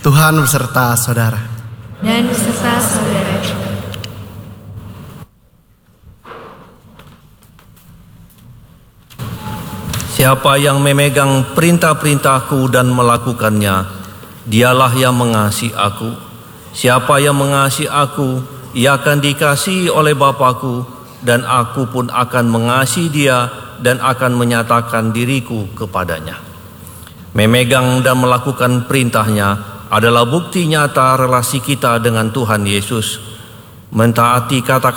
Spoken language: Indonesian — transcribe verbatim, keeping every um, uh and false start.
Tuhan beserta saudara. Dan beserta saudara. Siapa yang memegang perintah-perintahku dan melakukannya, dialah yang mengasihi aku. Siapa yang mengasihi aku, ia akan dikasihi oleh Bapa-Ku, dan aku pun akan mengasihi dia dan akan menyatakan diriku kepadanya. Memegang dan melakukan perintahnya adalah bukti nyata relasi kita dengan Tuhan Yesus. Mentaati kata